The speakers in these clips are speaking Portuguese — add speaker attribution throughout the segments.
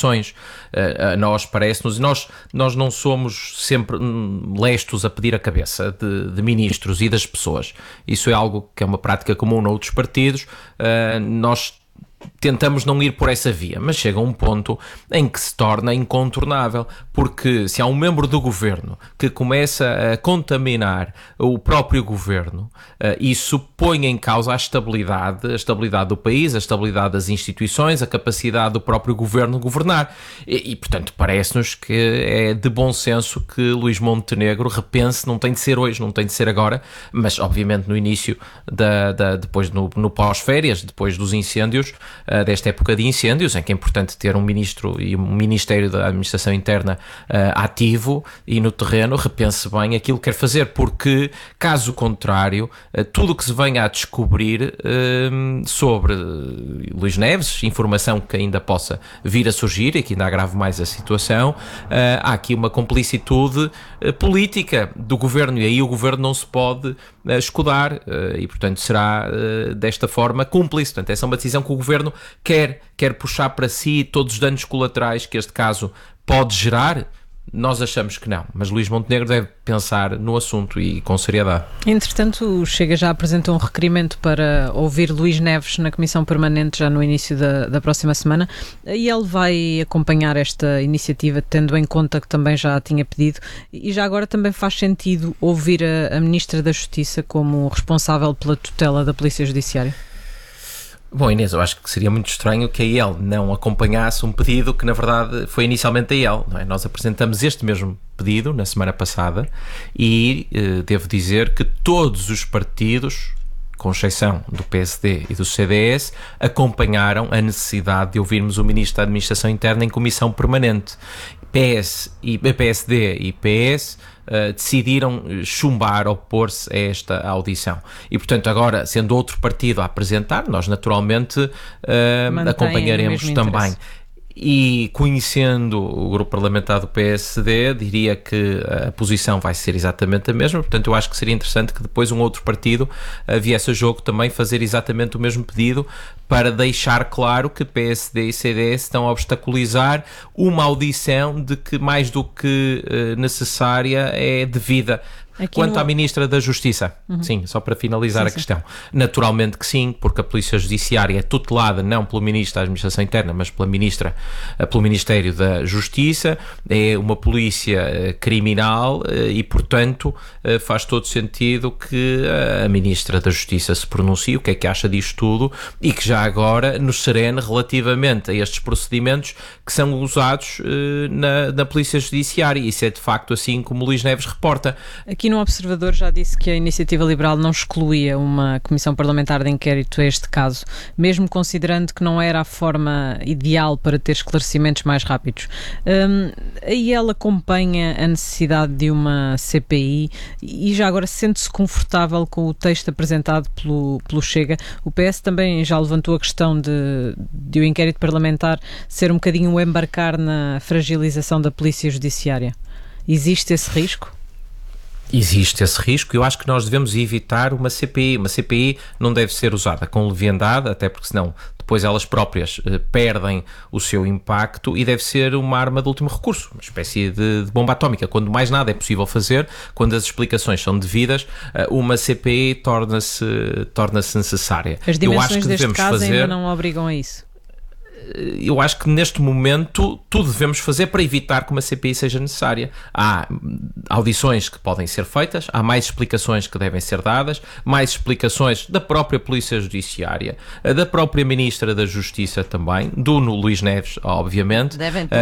Speaker 1: instituições. Nós parece-nos, nós não somos sempre lestos a pedir a cabeça de ministros e das pessoas. Isso é algo que é uma prática comum noutros partidos. Nós tentamos não ir por essa via, mas chega um ponto em que se torna incontornável, porque se há um membro do governo que começa a contaminar o próprio governo, isso põe em causa a estabilidade do país, a estabilidade das instituições, a capacidade do próprio governo governar. E portanto, parece-nos que é de bom senso que Luís Montenegro repense, não tem de ser hoje, não tem de ser agora, mas obviamente no início, depois no pós-férias, depois dos incêndios, desta época de incêndios, em que é importante ter um ministro e um Ministério da Administração Interna ativo e no terreno, repense bem aquilo que quer fazer, porque caso contrário, tudo o que se venha a descobrir sobre Luís Neves, informação que ainda possa vir a surgir e que ainda agrave mais a situação, há aqui uma complicitude política do governo, e aí o governo não se pode escudar, e portanto será desta forma cúmplice. Portanto, essa é uma decisão que o governo quer puxar para si todos os danos colaterais que este caso pode gerar. Nós achamos que não, mas Luís Montenegro deve pensar no assunto e com seriedade.
Speaker 2: Entretanto, o Chega já apresentou um requerimento para ouvir Luís Neves na Comissão Permanente já no início da próxima semana, e ele vai acompanhar esta iniciativa, tendo em conta que também já a tinha pedido, e já agora também faz sentido ouvir a Ministra da Justiça como responsável pela tutela da Polícia Judiciária?
Speaker 1: Bom, Inês, eu acho que seria muito estranho que a IEL não acompanhasse um pedido que, na verdade, foi inicialmente a IEL, não é? Nós apresentamos este mesmo pedido na semana passada e devo dizer que todos os partidos, com exceção do PSD e do CDS, acompanharam a necessidade de ouvirmos o Ministro da Administração Interna em comissão permanente. PSD e PS decidiram chumbar, opor-se a esta audição. E, portanto, agora, sendo outro partido a apresentar, nós naturalmente acompanharemos também. E conhecendo o grupo parlamentar do PSD, diria que a posição vai ser exatamente a mesma. Portanto, eu acho que seria interessante que depois um outro partido viesse a jogo também fazer exatamente o mesmo pedido, para deixar claro que PSD e CDS estão a obstaculizar uma audição de que mais do que necessária é devida. Quanto à Ministra da Justiça, sim, só para finalizar a questão, naturalmente que sim, porque a Polícia Judiciária é tutelada não pelo Ministro da Administração Interna, mas pelo Ministério da Justiça, é uma polícia criminal e, portanto, faz todo sentido que a Ministra da Justiça se pronuncie, o que é que acha disto tudo, e que já agora nos serene relativamente a estes procedimentos que são usados na Polícia Judiciária. Isso é de facto assim como Luís Neves reporta.
Speaker 2: Aqui no Observador já disse que a Iniciativa Liberal não excluía uma comissão parlamentar de inquérito a este caso, mesmo considerando que não era a forma ideal para ter esclarecimentos mais rápidos. Aí ela acompanha a necessidade de uma CPI e já agora sente-se confortável com o texto apresentado pelo Chega. O PS também já levantou a questão de o inquérito parlamentar ser um bocadinho o embarcar na fragilização da Polícia Judiciária. Existe esse risco?
Speaker 1: Existe esse risco e eu acho que nós devemos evitar uma CPI. Uma CPI não deve ser usada com leviandade, até porque senão depois elas próprias perdem o seu impacto, e deve ser uma arma de último recurso, uma espécie de bomba atómica. Quando mais nada é possível fazer, quando as explicações são devidas, uma CPI torna-se necessária.
Speaker 2: As dimensões deste caso ainda não obrigam a isso?
Speaker 1: Eu acho que neste momento tudo devemos fazer para evitar que uma CPI seja necessária. Há audições que podem ser feitas, há mais explicações que devem ser dadas, mais explicações da própria Polícia Judiciária, da própria Ministra da Justiça também, do Luís Neves, obviamente,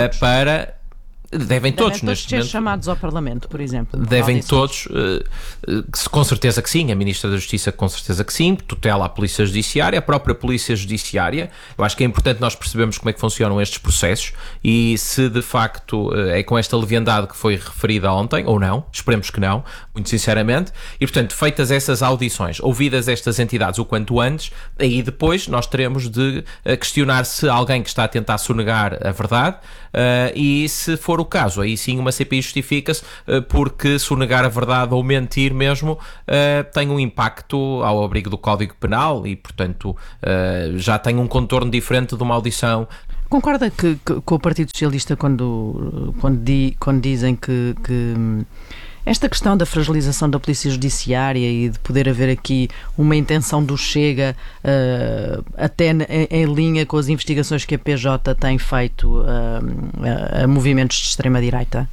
Speaker 1: Devem todos
Speaker 3: neste ser momento chamados ao Parlamento, por exemplo.
Speaker 1: Devem todos, com certeza que sim. A Ministra da Justiça com certeza que sim, tutela a Polícia Judiciária, a própria Polícia Judiciária. Eu acho que é importante nós percebermos como é que funcionam estes processos e se de facto é com esta leviandade que foi referida ontem, ou não, esperemos que não, muito sinceramente. E portanto, feitas essas audições, ouvidas estas entidades o quanto antes, aí depois nós teremos de questionar se alguém que está a tentar sonegar a verdade, e se for o caso, aí sim uma CPI justifica-se, porque sonegar a verdade ou mentir mesmo tem um impacto ao abrigo do Código Penal e, portanto, já tem um contorno diferente de uma audição
Speaker 3: Concorda com o Partido Socialista quando dizem que esta questão da fragilização da Polícia Judiciária e de poder haver aqui uma intenção do Chega, até em linha com as investigações que a PJ tem feito a movimentos de extrema-direita?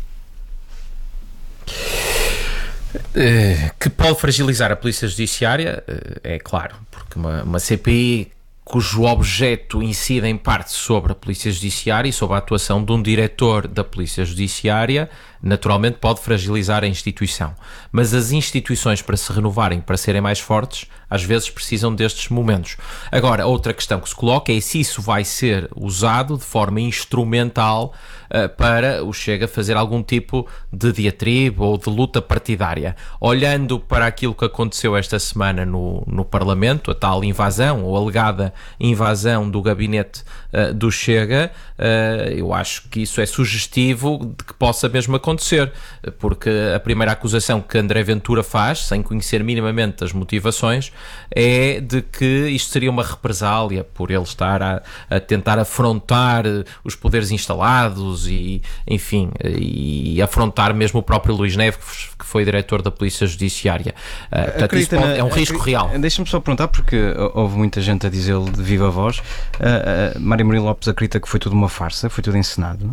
Speaker 1: Que pode fragilizar a Polícia Judiciária, é claro, porque uma CPI cujo objeto incide em parte sobre a Polícia Judiciária e sobre a atuação de um diretor da Polícia Judiciária, naturalmente pode fragilizar a instituição. Mas as instituições, para se renovarem, para serem mais fortes, às vezes precisam destes momentos. Agora, outra questão que se coloca é se isso vai ser usado de forma instrumental para o Chega fazer algum tipo de diatribe ou de luta partidária. Olhando para aquilo que aconteceu esta semana no Parlamento, a tal invasão ou alegada invasão do gabinete do Chega, eu acho que isso é sugestivo de que possa mesmo acontecer, porque a primeira acusação que André Ventura faz, sem conhecer minimamente as motivações, é de que isto seria uma represália por ele estar a tentar afrontar os poderes instalados e, enfim, e afrontar mesmo o próprio Luís Neves, que foi diretor da Polícia Judiciária. Portanto, isso é um risco real.
Speaker 4: Deixa-me só perguntar, porque houve muita gente a dizê-lo de viva voz. Mário Murilo Lopes acredita que foi tudo uma farsa, foi tudo encenado?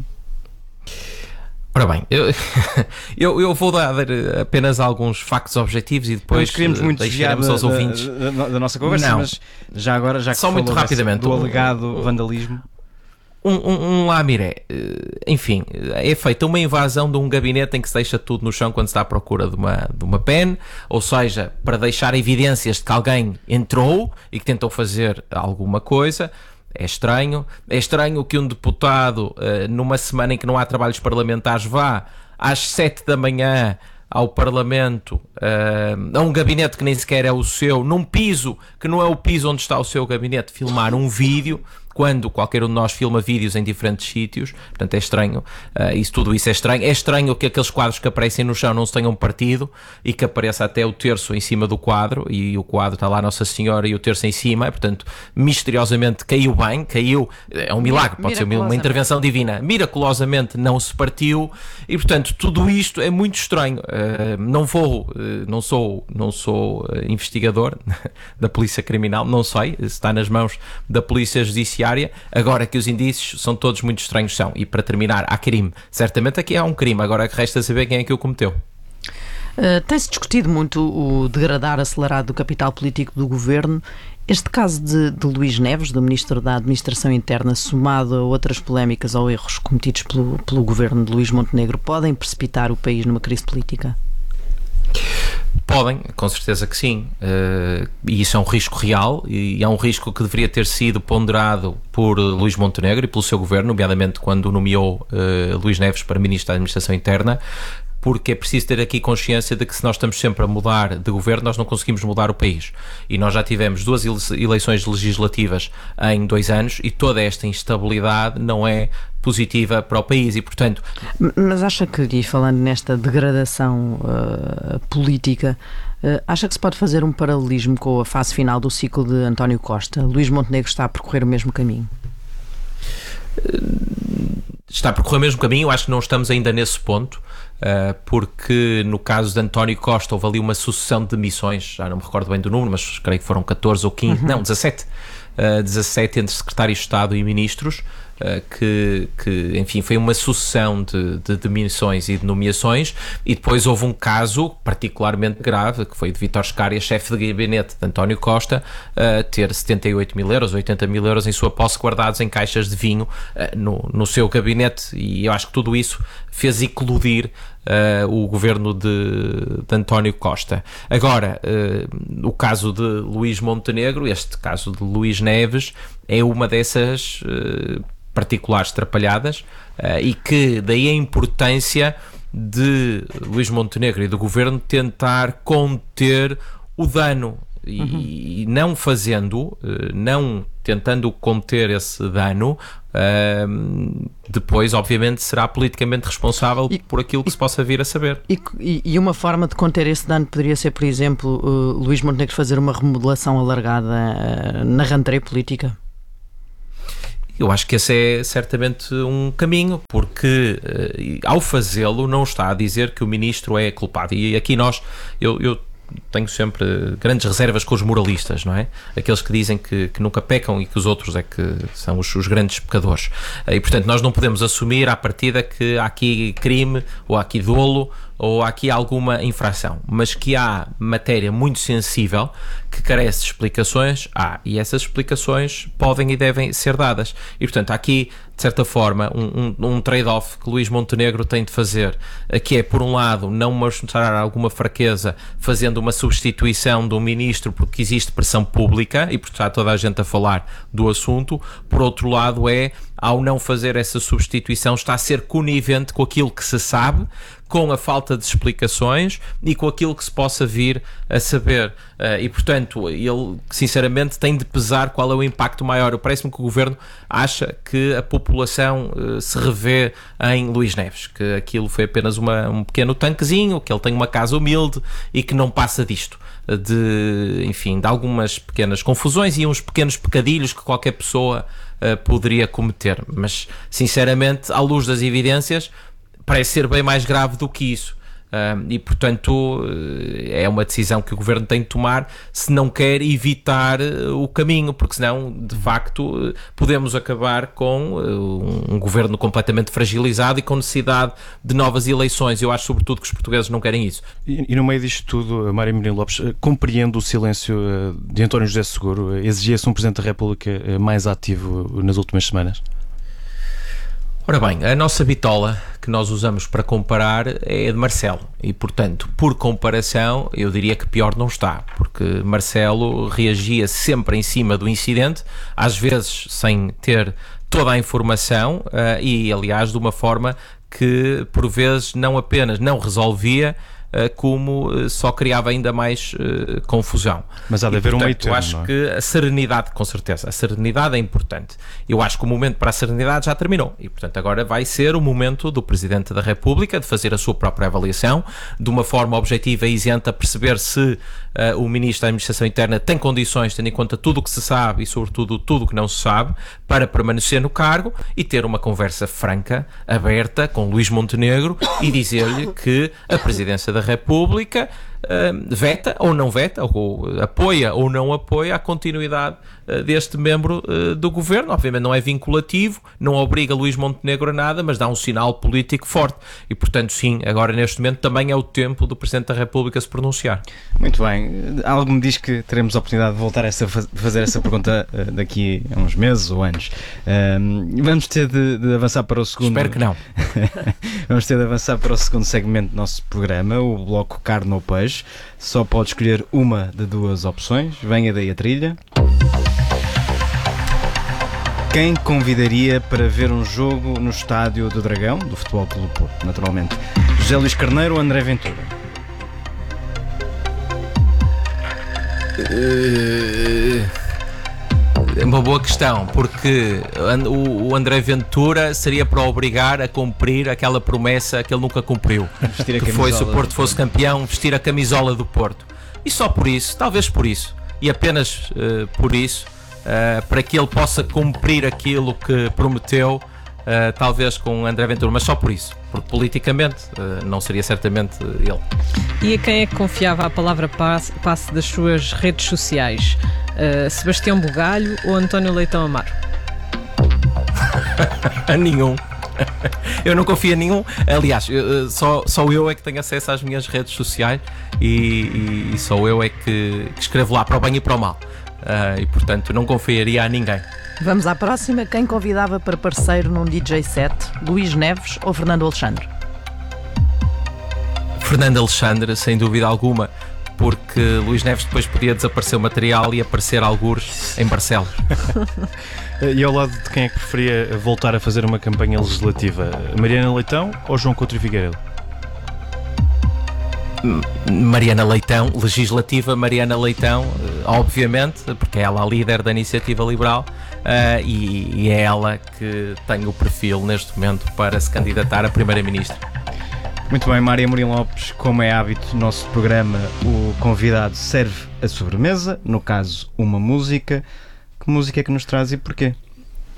Speaker 1: Ora bem, eu vou dar apenas alguns factos objetivos e depois
Speaker 4: queríamos muito
Speaker 1: deixaremos aos ouvintes
Speaker 4: da nossa conversa,
Speaker 1: não.
Speaker 4: Mas já agora, já que
Speaker 1: só muito rapidamente
Speaker 4: do alegado vandalismo.
Speaker 1: Lamiré, enfim, é feita uma invasão de um gabinete em que se deixa tudo no chão quando se está à procura de uma pen, ou seja, para deixar evidências de que alguém entrou e que tentou fazer alguma coisa. É estranho que um deputado, numa semana em que não há trabalhos parlamentares, vá às 7 da manhã ao Parlamento, a um gabinete que nem sequer é o seu, num piso que não é o piso onde está o seu gabinete, filmar um vídeo, quando qualquer um de nós filma vídeos em diferentes sítios. Portanto, é estranho, tudo isso é estranho. É estranho que aqueles quadros que aparecem no chão não se tenham partido e que apareça até o terço em cima do quadro, e o quadro está lá Nossa Senhora e o terço em cima, portanto, misteriosamente caiu, é um milagre, pode ser uma intervenção divina, miraculosamente não se partiu, e portanto, tudo isto é muito estranho. Não sou investigador da Polícia Criminal, não sei, está nas mãos da Polícia Judiciária. Agora que os indícios são todos muito estranhos são. E para terminar, há crime. Certamente aqui há um crime, agora que resta saber quem é que o cometeu.
Speaker 3: Tem-se discutido muito o degradar acelerado do capital político do governo. Este caso de Luís Neves, do Ministro da Administração Interna, somado a outras polémicas ou erros cometidos pelo governo de Luís Montenegro, podem precipitar o país numa crise política?
Speaker 1: Podem, com certeza que sim, e isso é um risco real, e é um risco que deveria ter sido ponderado por Luís Montenegro e pelo seu governo, nomeadamente quando nomeou Luís Neves para Ministro da Administração Interna, porque é preciso ter aqui consciência de que se nós estamos sempre a mudar de governo, nós não conseguimos mudar o país. E nós já tivemos 2 eleições legislativas em 2 anos e toda esta instabilidade não é positiva para o país e, portanto...
Speaker 3: Mas acha que, e falando nesta degradação política, acha que se pode fazer um paralelismo com a fase final do ciclo de António Costa? Luís Montenegro está a percorrer o mesmo caminho?
Speaker 1: Está a percorrer o mesmo caminho, eu acho que não estamos ainda nesse ponto, porque no caso de António Costa houve ali uma sucessão de demissões, já não me recordo bem do número, mas creio que foram 14 ou 15, não, 17 entre secretários de Estado e ministros, que enfim, foi uma sucessão de demissões e de nomeações, e depois houve um caso particularmente grave, que foi de Vítor Scária, chefe de gabinete de António Costa, ter 78 mil euros, 80 mil euros em sua posse guardados em caixas de vinho no seu gabinete, e eu acho que tudo isso fez eclodir o governo de António Costa. Agora, o caso de Luís Montenegro, este caso de Luís Neves, é uma dessas particulares trapalhadas, e que daí a importância de Luís Montenegro e do governo tentar conter o dano, e não fazendo, não tentando conter esse dano, depois obviamente será politicamente responsável por aquilo que se possa vir a saber.
Speaker 3: E uma forma de conter esse dano poderia ser, por exemplo, Luís Montenegro fazer uma remodelação alargada na rentrée política?
Speaker 1: Eu acho que esse é certamente um caminho, porque ao fazê-lo não está a dizer que o ministro é culpado. E aqui eu tenho sempre grandes reservas com os moralistas, não é? Aqueles que dizem que nunca pecam e que os outros é que são os grandes pecadores. E, portanto, nós não podemos assumir à partida que há aqui crime, ou há aqui dolo, ou há aqui alguma infração, mas que há matéria muito sensível que carece de explicações, e essas explicações podem e devem ser dadas. E, portanto, há aqui, de certa forma, um trade-off que Luís Montenegro tem de fazer, que é, por um lado, não mostrar alguma fraqueza fazendo uma substituição de um ministro porque existe pressão pública e porque está toda a gente a falar do assunto. Por outro lado, ao não fazer essa substituição, está a ser conivente com aquilo que se sabe, com a falta de explicações e com aquilo que se possa vir a saber. E, portanto, ele, sinceramente, tem de pesar qual é o impacto maior. Parece-me que o Governo acha que a população se revê em Luís Neves, que aquilo foi apenas um pequeno tanquezinho, que ele tem uma casa humilde e que não passa disto. De algumas pequenas confusões e uns pequenos pecadilhos que qualquer pessoa poderia cometer. Mas, sinceramente, à luz das evidências, parece ser bem mais grave do que isso. E, portanto, é uma decisão que o Governo tem de tomar se não quer evitar o caminho, porque senão, de facto, podemos acabar com um Governo completamente fragilizado e com necessidade de novas eleições. Eu acho, sobretudo, que os portugueses não querem isso.
Speaker 5: E no meio disto tudo, Mário Mourinho Lopes, compreende o silêncio de António José Seguro? Exigia-se um Presidente da República mais ativo nas últimas semanas?
Speaker 1: Ora bem, a nossa bitola que nós usamos para comparar é a de Marcelo e, portanto, por comparação, eu diria que pior não está, porque Marcelo reagia sempre em cima do incidente, às vezes sem ter toda a informação e, aliás, de uma forma que, por vezes, não apenas não resolvia, como só criava ainda mais confusão.
Speaker 5: Mas há de haver um meio termo,
Speaker 1: eu acho que a serenidade, com certeza, a serenidade é importante. Eu acho que o momento para a serenidade já terminou e, portanto, agora vai ser o momento do Presidente da República de fazer a sua própria avaliação, de uma forma objetiva e isenta, perceber se o Ministro da Administração Interna tem condições, tendo em conta tudo o que se sabe e, sobretudo, tudo o que não se sabe, para permanecer no cargo e ter uma conversa franca, aberta, com Luís Montenegro e dizer-lhe que a Presidência da República veta ou não veta, ou apoia ou não apoia a continuidade deste membro do Governo. Obviamente não é vinculativo, não obriga Luís Montenegro a nada, mas dá um sinal político forte e, portanto, sim, agora neste momento também é o tempo do Presidente da República se pronunciar.
Speaker 4: Muito bem. Algo me diz que teremos a oportunidade de voltar a fazer essa pergunta daqui a uns meses ou anos. Vamos ter de avançar para o segundo...
Speaker 1: Espero que não.
Speaker 4: Vamos ter de avançar para o segundo segmento do nosso programa, o bloco Carne ou Peixe. Só pode escolher uma de duas opções. Venha daí a trilha. Quem convidaria para ver um jogo no Estádio do Dragão, do Futebol Clube do Porto, naturalmente? José Luís Carneiro ou André Ventura?
Speaker 1: É uma boa questão, porque o André Ventura seria para obrigar a cumprir aquela promessa que ele nunca cumpriu, que foi, se o Porto fosse campeão, vestir a camisola do Porto. E só por isso, talvez por isso, e apenas por isso, para que ele possa cumprir aquilo que prometeu, talvez com André Ventura, mas só por isso, porque politicamente não seria certamente ele.
Speaker 2: E a quem é que confiava a palavra passe das suas redes sociais? Sebastião Bugalho ou António Leitão Amaro?
Speaker 1: A nenhum. Eu não confio em nenhum. Aliás, só eu é que tenho acesso às minhas redes sociais e só eu é que escrevo lá para o bem e para o mal. E, portanto, não confiaria a ninguém.
Speaker 3: Vamos à próxima. Quem convidava para parceiro num DJ set? Luís Neves ou Fernando Alexandre?
Speaker 1: Fernando Alexandre, sem dúvida alguma, porque Luís Neves depois podia desaparecer o material e aparecer algures em Barcelos.
Speaker 5: E ao lado de quem é que preferia voltar a fazer uma campanha legislativa? Mariana Leitão ou João Coutinho Figueiredo?
Speaker 1: Mariana Leitão, legislativa Mariana Leitão, obviamente, porque é ela a líder da Iniciativa Liberal e é ela que tem o perfil neste momento para se candidatar a Primeira-Ministra.
Speaker 4: Muito bem, Mário Mourinho Lopes, como é hábito no nosso programa, o convidado serve a sobremesa, no caso uma música. Que música é que nos traz e porquê?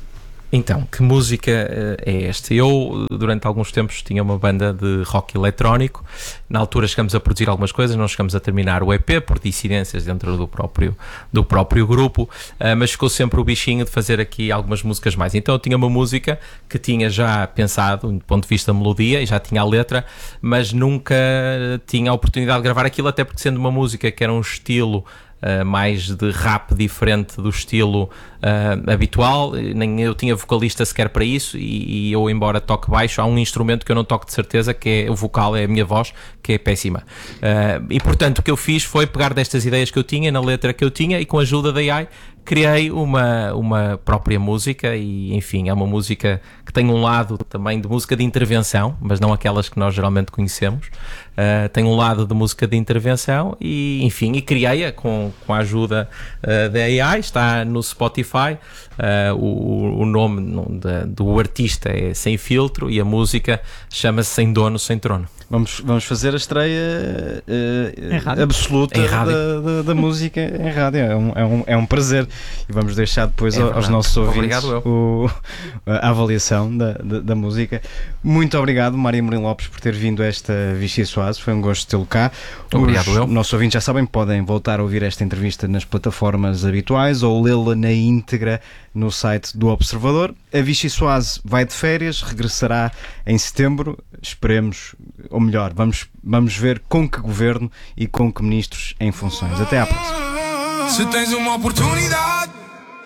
Speaker 1: Então, que música é esta? Eu, durante alguns tempos, tinha uma banda de rock eletrónico. Na altura chegamos a produzir algumas coisas, não chegamos a terminar o EP por dissidências dentro do próprio grupo, mas ficou sempre o bichinho de fazer aqui algumas músicas mais. Então eu tinha uma música que tinha já pensado, do ponto de vista da melodia, e já tinha a letra, mas nunca tinha a oportunidade de gravar aquilo, até porque sendo uma música que era um estilo mais de rap diferente do estilo habitual, nem eu tinha vocalista sequer para isso, e eu, embora toque baixo, há um instrumento que eu não toco de certeza, que é o vocal, é a minha voz, que é péssima, e portanto o que eu fiz foi pegar destas ideias que eu tinha, na letra que eu tinha, e com a ajuda da AI criei uma própria música. E enfim, é uma música que tem um lado também de música de intervenção, mas não aquelas que nós geralmente conhecemos. Tem um lado de música de intervenção e enfim, e criei-a com a ajuda da AI. Está no Spotify, o nome do artista é Sem Filtro e a música chama-se Sem Dono, Sem Trono.
Speaker 4: Vamos fazer a estreia absoluta da música em rádio. É um prazer. E vamos deixar depois aos nossos ouvintes a avaliação da música. Muito obrigado, Mário Amorim Lopes, por ter vindo a esta Vichy Soase. Foi um gosto tê-lo cá.
Speaker 1: Obrigado,
Speaker 4: os nossos ouvintes já sabem, podem voltar a ouvir esta entrevista nas plataformas habituais ou lê-la na íntegra no site do Observador. A Vichy Soase vai de férias, regressará em setembro. Esperemos, ou melhor, vamos ver com que governo e com que ministros em funções. Até à próxima.
Speaker 6: Se tens uma oportunidade,